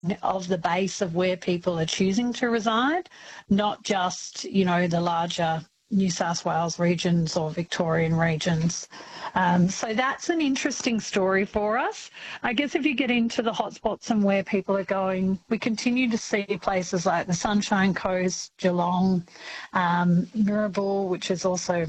of the base of where people are choosing to reside, not just, you know, the larger New South Wales regions or Victorian regions. So that's an interesting story for us. I guess if you get into the hotspots and where people are going, we continue to see places like the Sunshine Coast, Geelong, Mirrabul, which is also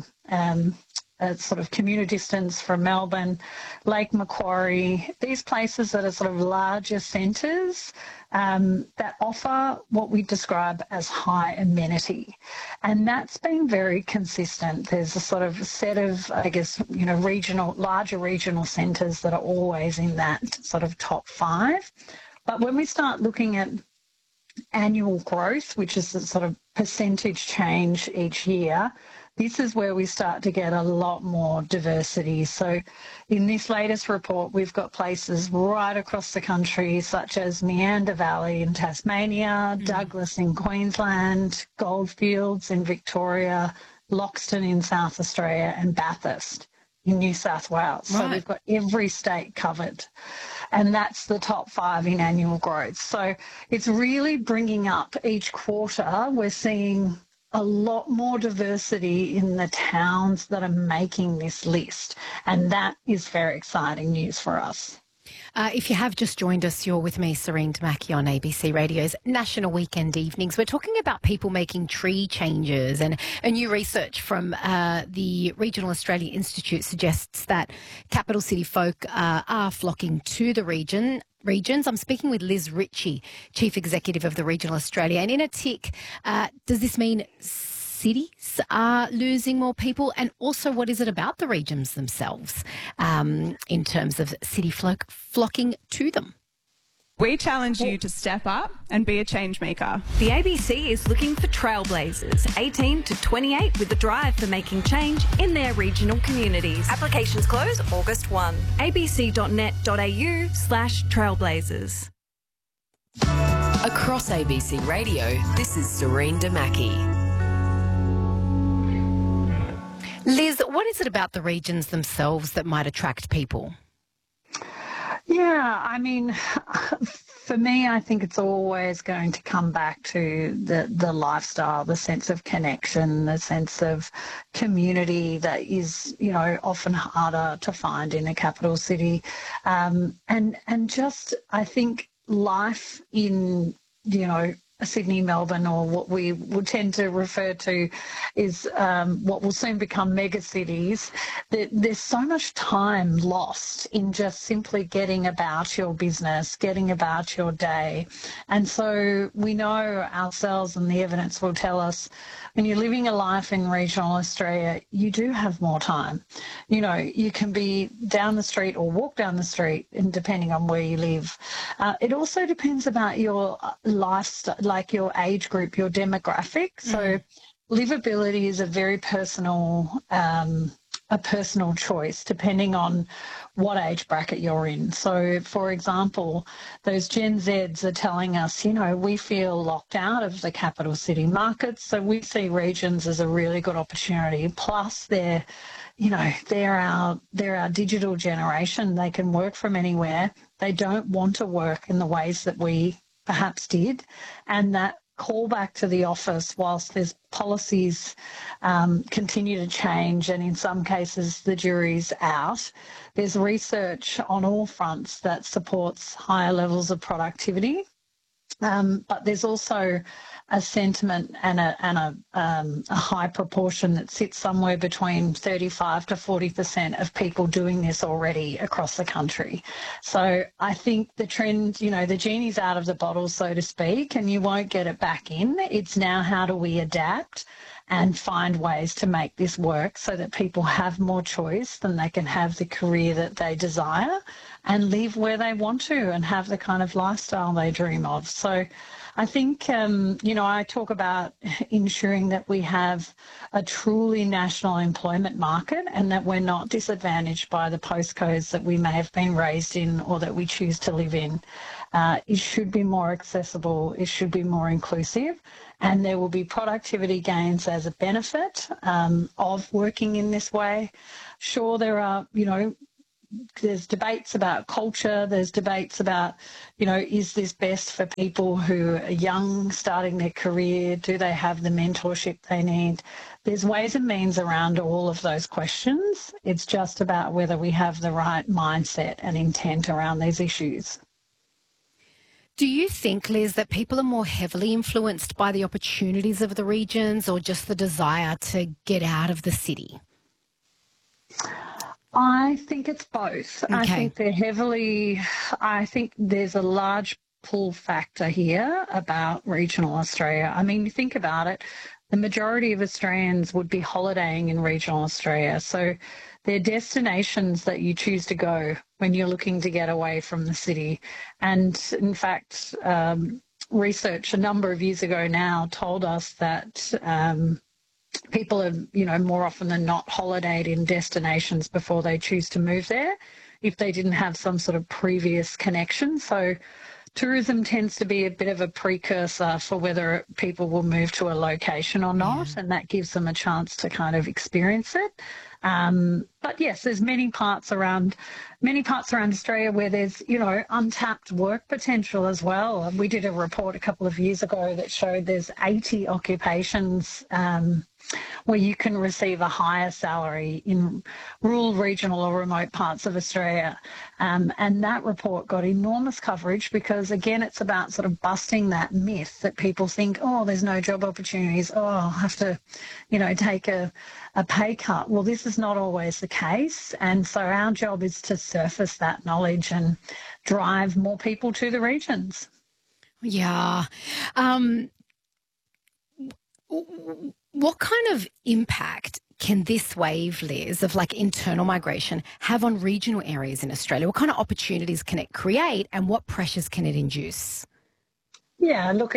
a sort of commuter distance from Melbourne, Lake Macquarie, these places that are sort of larger centres that offer what we describe as high amenity. And that's been very consistent. There's a sort of set of, I guess, you know, larger regional centres that are always in that sort of top 5. But when we start looking at annual growth, which is the sort of percentage change each year, this is where we start to get a lot more diversity. So in this latest report, we've got places right across the country, such as Meander Valley in Tasmania, Douglas in Queensland, Goldfields in Victoria, Loxton in South Australia, and Bathurst in New South Wales. Right. So we've got every state covered. And that's the top 5 in annual growth. So it's really bringing up each quarter. We're seeing a lot more diversity in the towns that are making this list. And that is very exciting news for us. If you have just joined us, you're with me, Serene Damaki, on ABC Radio's National Weekend Evenings. We're talking about people making tree changes, and a new research from the Regional Australia Institute suggests that capital city folk are flocking to the regions. I'm speaking with Liz Ritchie, Chief Executive of the Regional Australia. And in a tick, does this mean cities are losing more people? And also, what is it about the regions themselves in terms of city flocking to them? We challenge you to step up and be a change maker. The ABC is looking for trailblazers, 18 to 28, with a drive for making change in their regional communities. Applications close August 1. abc.net.au/trailblazers. Across ABC Radio, this is Serene Damaki. Liz, what is it about the regions themselves that might attract people? Yeah, I mean, for me, I think it's always going to come back to the lifestyle, the sense of connection, the sense of community that is, you know, often harder to find in a capital city. And just, I think, life in, you know, Sydney, Melbourne, or what we would tend to refer to is what will soon become mega cities. There's so much time lost in just simply getting about your business, getting about your day. And so we know ourselves, and the evidence will tell us, when you're living a life in regional Australia, you do have more time. You know, you can be down the street or walk down the street, and depending on where you live. It also depends about your lifestyle, like your age group, your demographic. So livability is a very personal choice depending on what age bracket you're in. So, for example, those Gen Zs are telling us, you know, we feel locked out of the capital city markets, so we see regions as a really good opportunity. Plus, they're our digital generation. They can work from anywhere. They don't want to work in the ways that we perhaps did, and that call back to the office, whilst there's policies continue to change, and in some cases the jury's out, there's research on all fronts that supports higher levels of productivity. But there's also a sentiment and a high proportion that sits somewhere between 35 to 40% of people doing this already across the country. So I think the trend, you know, the genie's out of the bottle, so to speak, and you won't get it back in. It's now, how do we adapt and find ways to make this work so that people have more choice, then they can have the career that they desire and live where they want to and have the kind of lifestyle they dream of. So I think, I talk about ensuring that we have a truly national employment market and that we're not disadvantaged by the postcodes that we may have been raised in or that we choose to live in. It should be more accessible, it should be more inclusive, and there will be productivity gains as a benefit of working in this way. Sure, there are, there's debates about culture, there's debates about, is this best for people who are young, starting their career? Do they have the mentorship they need? There's ways and means around all of those questions. It's just about whether we have the right mindset and intent around these issues. Do you think, Liz, that people are more heavily influenced by the opportunities of the regions or just the desire to get out of the city? I think it's both. Okay. I think there's a large pull factor here about regional Australia. I mean, you think about it, the majority of Australians would be holidaying in regional Australia. So they're destinations that you choose to go when you're looking to get away from the city. And in fact, research a number of years ago now told us that people have, more often than not holidayed in destinations before they choose to move there if they didn't have some sort of previous connection. So tourism tends to be a bit of a precursor for whether people will move to a location or not, and that gives them a chance to kind of experience it. But yes, there's many parts around Australia where there's, untapped work potential as well. We did a report a couple of years ago that showed there's 80 occupations where you can receive a higher salary in rural, regional or remote parts of Australia. And that report got enormous coverage because, again, it's about sort of busting that myth that people think, oh, there's no job opportunities, oh, I'll have to, take a pay cut. Well, this is not always the case. And so our job is to surface that knowledge and drive more people to the regions. Yeah. What kind of impact can this wave, Liz, of internal migration have on regional areas in Australia? What kind of opportunities can it create and what pressures can it induce? Yeah, look,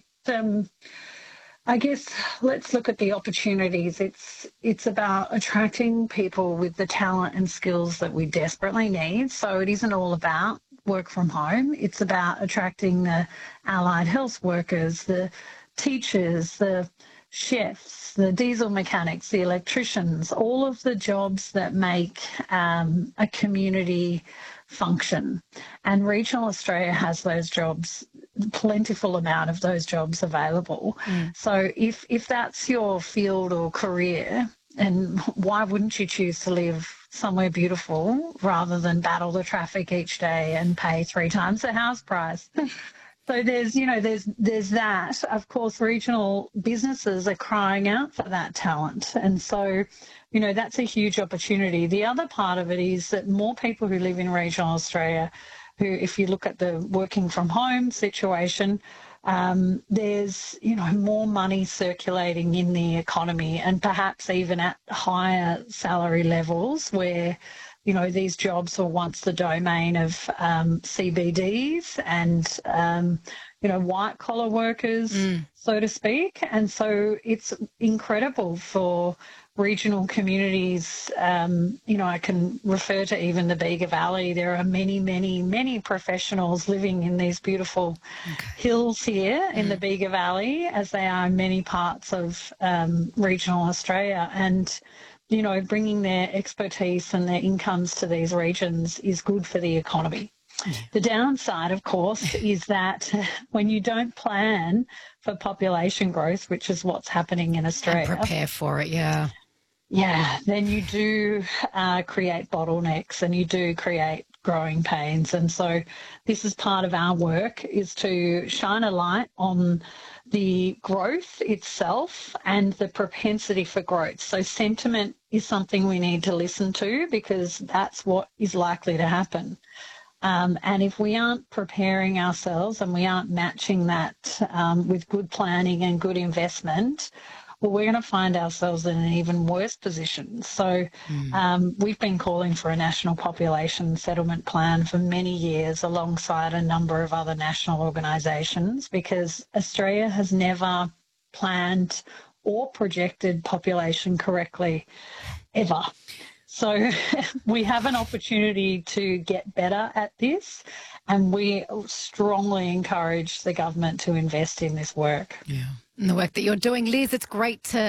I guess let's look at the opportunities. It's about attracting people with the talent and skills that we desperately need. So it isn't all about work from home. It's about attracting the allied health workers, the teachers, the chefs, the diesel mechanics, the electricians, all of the jobs that make a community function. And regional Australia has those jobs, plentiful amount of those jobs available. So if that's your field or career, and why wouldn't you choose to live somewhere beautiful rather than battle the traffic each day and pay 3 times the house price? So there's that. Of course, regional businesses are crying out for that talent. And so, that's a huge opportunity. The other part of it is that more people who live in regional Australia, who, if you look at the working from home situation, there's, more money circulating in the economy and perhaps even at higher salary levels where, these jobs were once the domain of CBDs and, white-collar workers, so to speak. And so it's incredible for regional communities. I can refer to even the Bega Valley. There are many, many, many professionals living in these beautiful hills here in the Bega Valley, as they are in many parts of regional Australia. And bringing their expertise and their incomes to these regions is good for the economy. The downside, of course, is that when you don't plan for population growth, which is what's happening in Australia. And prepare for it, yeah. Yeah, then you do create bottlenecks and you do create growing pains. And so this is part of our work, is to shine a light on the growth itself and the propensity for growth. So sentiment is something we need to listen to because that's what is likely to happen. And if we aren't preparing ourselves and we aren't matching that with good planning and good investment, well, we're going to find ourselves in an even worse position. So we've been calling for a national population settlement plan for many years alongside a number of other national organisations because Australia has never planned or projected population correctly, ever. So we have an opportunity to get better at this, and we strongly encourage the government to invest in this work. Yeah. And the work that you're doing, Liz, it's great to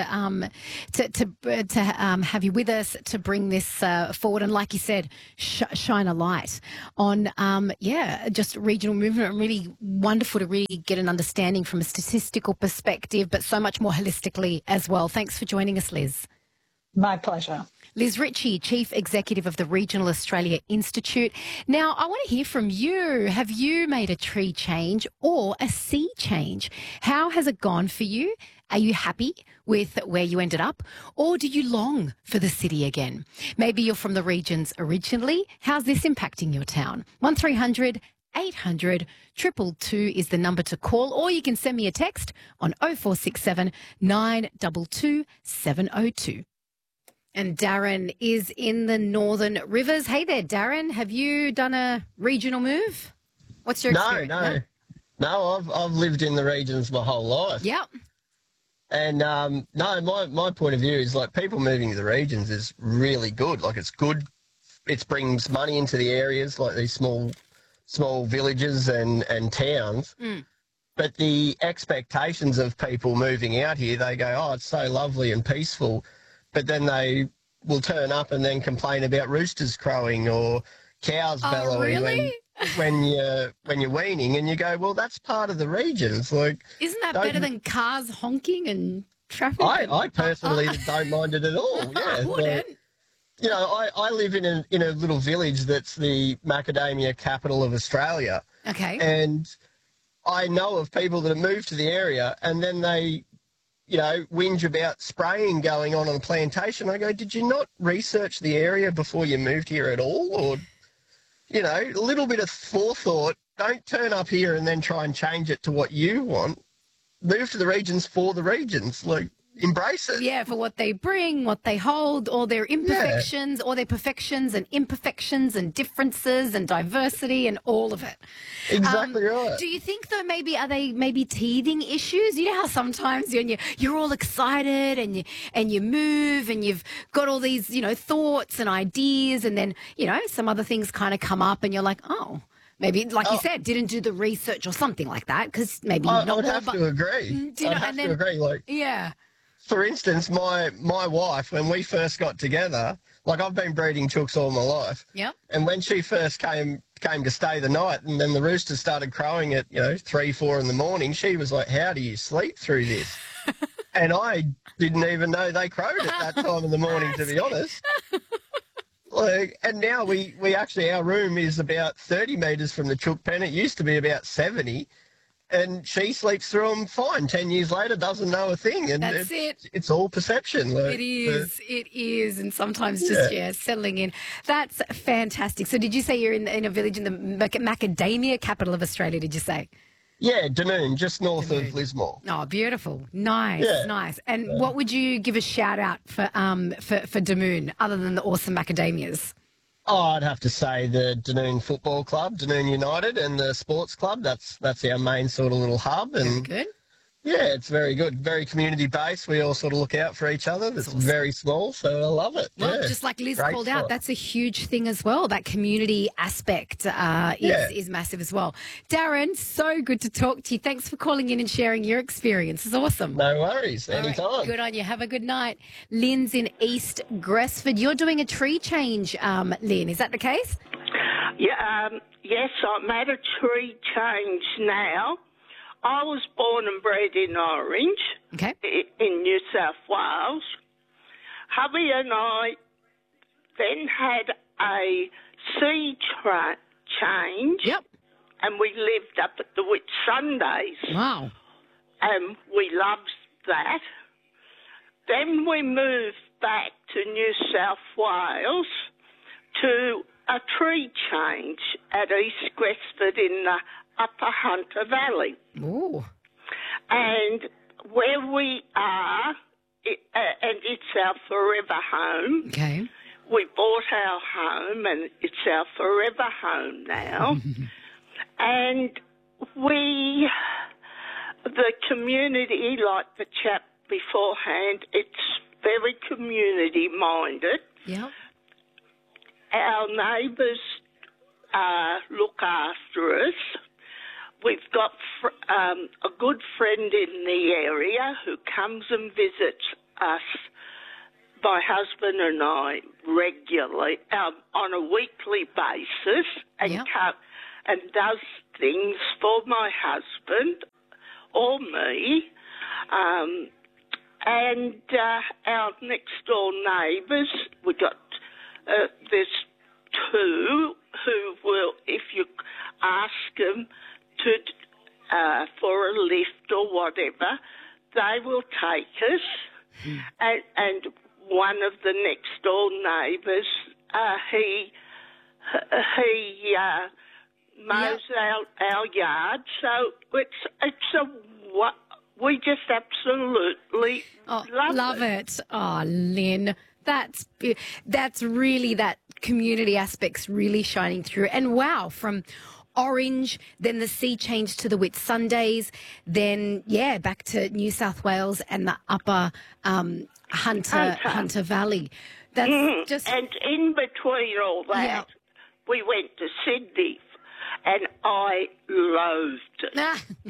have you with us to bring this forward, and like you said, shine a light on just regional movement. Really wonderful to really get an understanding from a statistical perspective, but so much more holistically as well. Thanks for joining us, Liz. My pleasure. Liz Ritchie, Chief Executive of the Regional Australia Institute. Now, I want to hear from you. Have you made a tree change or a sea change? How has it gone for you? Are you happy with where you ended up? Or do you long for the city again? Maybe you're from the regions originally. How's this impacting your town? 1300 800 222 is the number to call, or you can send me a text on 0467 922 702. And Darren is in the Northern Rivers. Hey there, Darren. Have you done a regional move? What's your experience? No, I've lived in the regions my whole life. Yep. And my point of view is like people moving to the regions is really good. Like it's good. It brings money into the areas like these small villages and towns. Mm. But the expectations of people moving out here, they go, oh, it's so lovely and peaceful. But then they will turn up and then complain about roosters crowing or cows bellowing when you're weaning, and you go, well, that's part of the regions. Like, isn't that better than cars honking and traffic? I personally don't mind it at all. Yeah, I wouldn't. You know, I live in a little village that's the macadamia capital of Australia. Okay. And I know of people that have moved to the area and then they, you know, whinge about spraying going on a plantation. I go, did you not research the area before you moved here at all? Or, you know, a little bit of forethought. Don't turn up here and then try and change it to what you want. Move to the regions for the regions. Like, embrace it. Yeah, for what they bring, what they hold, all their imperfections, all their perfections and imperfections and differences and diversity and all of it. Exactly right. Do you think, though, are they teething issues? You know how sometimes you're all excited and you move and you've got all these, you know, thoughts and ideas, and then, you know, some other things kind of come up and you're like, oh, maybe, like you said, didn't do the research or something like that, because maybe I would have to agree. I'd have to agree. Like, yeah. For instance, my wife, when we first got together, like I've been breeding chooks all my life. Yep. And when she first came to stay the night, and then the roosters started crowing at, you know, 3, 4 in the morning, she was like, how do you sleep through this? And I didn't even know they crowed at that time in the morning, to be honest. Like, and now we actually, our room is about 30 metres from the chook pen. It used to be about 70. And she sleeps through them fine. 10 years later, doesn't know a thing. And that's it. It's all perception. Like, it is. And sometimes just settling in. That's fantastic. So did you say you're in a village in the macadamia capital of Australia, did you say? Yeah, Dunoon, just north of Lismore. Oh, beautiful. Nice, nice. And what would you give a shout out for Dunoon, other than the awesome macadamias? Oh, I'd have to say the Dunoon Football Club, Dunoon United, and the Sports Club. That's our main sort of little hub. And very good. Yeah, it's very good. Very community-based. We all sort of look out for each other. It's awesome. Very small, so I love it. Well, just like Liz called out, that's a huge thing as well. That community aspect is massive as well. Darren, so good to talk to you. Thanks for calling in and sharing your experience. It's awesome. No worries. Anytime. Right, good on you. Have a good night. Lynn's in East Gresford. You're doing a tree change, Lynn. Is that the case? Yeah. Yes, I'm at a tree change now. I was born and bred in Orange, in New South Wales. Hubby and I then had a sea change, and we lived up at the Whitsundays. Wow. And we loved that. Then we moved back to New South Wales to a tree change at East Gresford in the Upper Hunter Valley. Ooh. And where we are, and it's our forever home. Okay. We bought our home, and it's our forever home now. And the community, like the chap beforehand, it's very community-minded. Yeah. our neighbours look after us. We've got a good friend in the area who comes and visits us, my husband and I, regularly, on a weekly basis, and and does things for my husband or me. And our next door neighbours, we got there's two who will, if you ask them to for a lift or whatever, they will take us. And one of the next door neighbours, he mows our yard, so we just absolutely love it. Oh, Lynn, that's really, that community aspect's really shining through. And wow, from Orange, then the sea change to the Whitsundays, then back to New South Wales and the upper Hunter Valley. That's just, and in between all that, we went to Sydney, and I loathed it.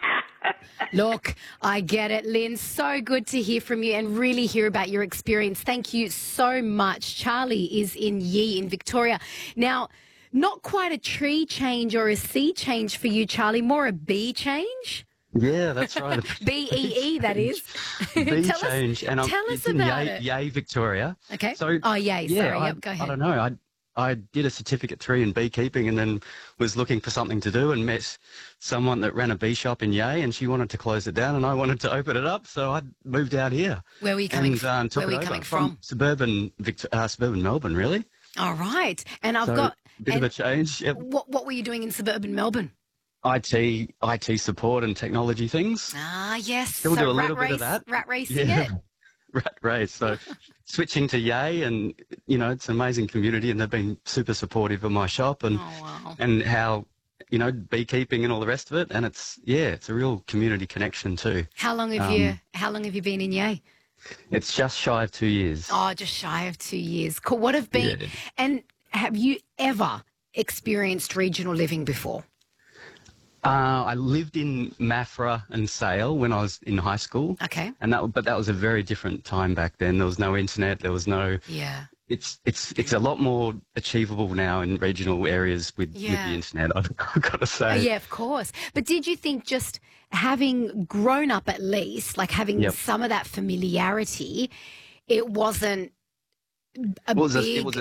Look, I get it, Lynn. So good to hear from you and really hear about your experience. Thank you so much. Charlie is in Yee in Victoria. Now, not quite a tree change or a sea change for you, Charlie, more a bee change? Yeah, that's right. BEE, that is. Bee change. And tell us about it. Yay, Victoria. Okay. So, Yay. Sorry. Go ahead. I don't know. I did a Certificate 3 in beekeeping and then was looking for something to do and met someone that ran a bee shop in Yay, and she wanted to close it down and I wanted to open it up, so I moved out here. Were you coming from? Suburban Melbourne, really. All right. And I've got a bit of a change. Yep. What were you doing in suburban Melbourne? IT support and technology things. Ah, yes. Still do a little bit of that. Rat racing it. Rat race. So switching to Yay, and, it's an amazing community and they've been super supportive of my shop and and how, beekeeping and all the rest of it. And it's a real community connection too. How long have you been in Yay? It's just shy of 2 years. Oh, just shy of 2 years. Cool. What have been, and have you ever experienced regional living before? I lived in Maffra and Sale when I was in high school. Okay. But that was a very different time back then. There was no internet. There was no. Yeah. It's a lot more achievable now in regional areas with the internet, I've got to say. Yeah, of course. But did you think just having grown up, at least, like having some of that familiarity, it wasn't It was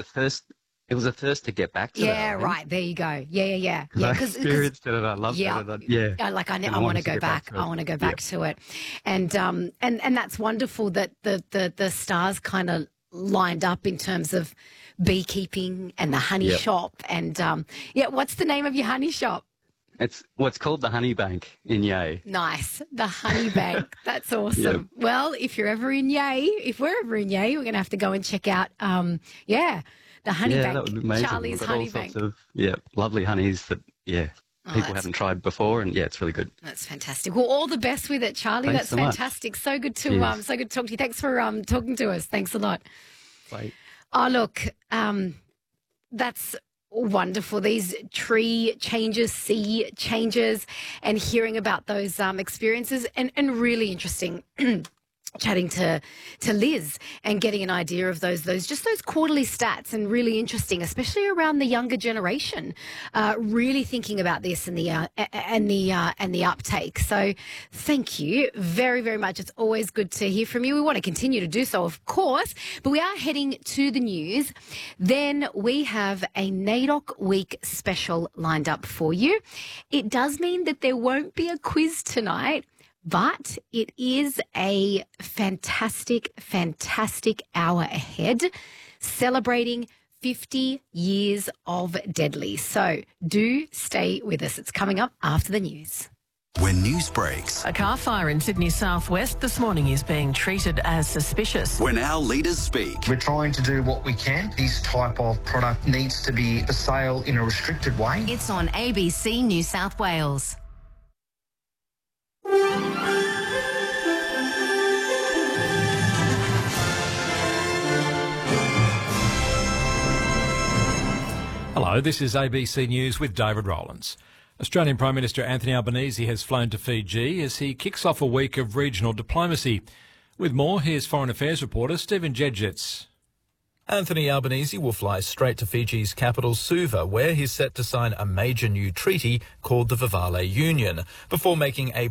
a thirst to get back to that. Yeah, right. There you go. Yeah. I experienced it and I loved it. I want to go back. I want to go back to it. And that's wonderful that the stars kind of lined up in terms of beekeeping and the honey shop. And what's the name of your honey shop? It's what's called the Honey Bank in Yea. Nice. The Honey Bank. That's awesome. Yep. Well, if we're ever in Yea, we're going to have to go and check out, the Honey Bank. That would be amazing. Charlie's Honey Bank. Of, lovely honeys that, people haven't tried before, and it's really good. That's fantastic. Well, all the best with it, Charlie. Thanks That's fantastic. So good to talk to you. Thanks for talking to us. Thanks a lot. Bye. Oh, look, that's wonderful. These tree changes, sea changes, and hearing about those experiences, and really interesting. Chatting to Liz and getting an idea of those quarterly stats, and really interesting, especially around the younger generation, really thinking about this and the uptake. So thank you very, very much. It's always good to hear from you. We want to continue to do so, of course, but we are heading to the news. Then we have a NAIDOC Week special lined up for you. It does mean that there won't be a quiz tonight, but it is a fantastic, fantastic hour ahead, celebrating 50 years of Deadly. So do stay with us. It's coming up after the news. When news breaks. A car fire in Sydney southwest this morning is being treated as suspicious. When our leaders speak. We're trying to do what we can. This type of product needs to be for sale in a restricted way. It's on ABC New South Wales. Hello, this is ABC News with David Rowlands. Australian Prime Minister Anthony Albanese has flown to Fiji as he kicks off a week of regional diplomacy. With more, here's Foreign Affairs reporter Stephen Jedgetts. Anthony Albanese will fly straight to Fiji's capital, Suva, where he's set to sign a major new treaty called the Vivale Union, before making a